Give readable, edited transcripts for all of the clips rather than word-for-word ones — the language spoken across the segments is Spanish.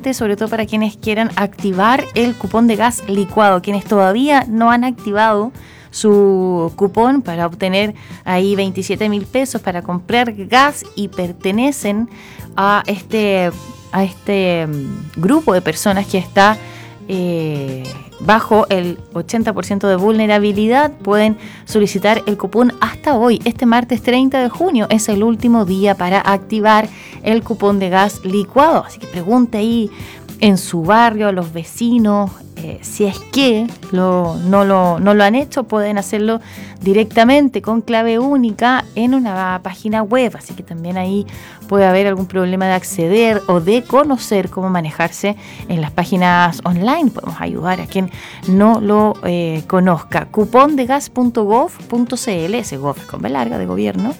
importante, sobre todo para quienes quieran activar el cupón de gas licuado, quienes todavía no han activado su cupón para obtener ahí 27.000 pesos para comprar gas y pertenecen a este grupo de personas que está bajo el 80% de vulnerabilidad, pueden solicitar el cupón hasta hoy. Este martes 30 de junio es el último día para activar el cupón de gas licuado. Así que pregunte ahí en su barrio a los vecinos. Si es que no lo han hecho, pueden hacerlo directamente con clave única en una página web. Así que también ahí puede haber algún problema de acceder o de conocer cómo manejarse en las páginas online. Podemos ayudar a quien no lo conozca. Cupondegas.gov.cl, ese gov es con B larga, de gobierno.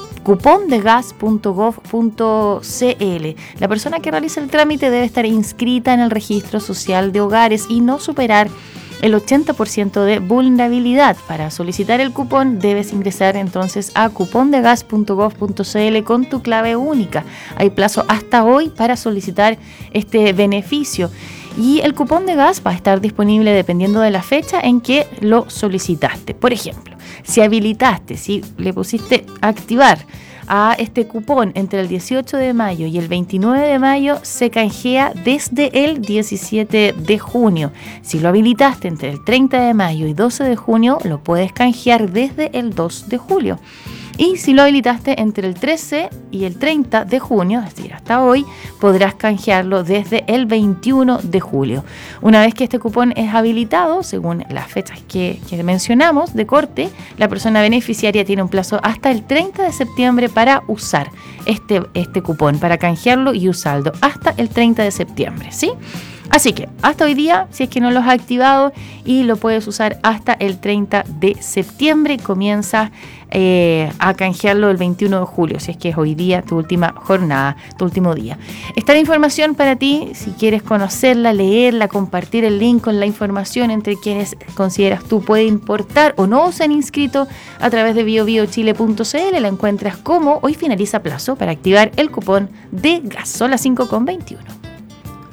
Cupondegas.gov.cl. La persona que realiza el trámite debe estar inscrita en el registro social de hogares y no superar el 80% de vulnerabilidad. Para solicitar el cupón debes ingresar entonces a cupondegas.gov.cl con tu clave única. Hay plazo hasta hoy para solicitar este beneficio. Y el cupón de gas va a estar disponible dependiendo de la fecha en que lo solicitaste. Por ejemplo, si habilitaste, si le pusiste activar a este cupón entre el 18 de mayo y el 29 de mayo, se canjea desde el 17 de junio. Si lo habilitaste entre el 30 de mayo y 12 de junio, lo puedes canjear desde el 2 de julio. Y si lo habilitaste entre el 13 y el 30 de junio, es decir, hasta hoy, podrás canjearlo desde el 21 de julio. Una vez que este cupón es habilitado, según las fechas que mencionamos de corte, la persona beneficiaria tiene un plazo hasta el 30 de septiembre para usar este cupón, para canjearlo y usarlo hasta el 30 de septiembre, ¿sí? Así que hasta hoy día, si es que no lo has activado, y lo puedes usar hasta el 30 de septiembre, comienza a canjearlo el 21 de julio, si es que es hoy día tu última jornada, tu último día. Está la información para ti, si quieres conocerla, leerla, compartir el link con la información entre quienes consideras tú puede importar o no se han inscrito a través de biobiochile.cl. La encuentras como hoy finaliza plazo para activar el cupón de gas. Son las 5:21.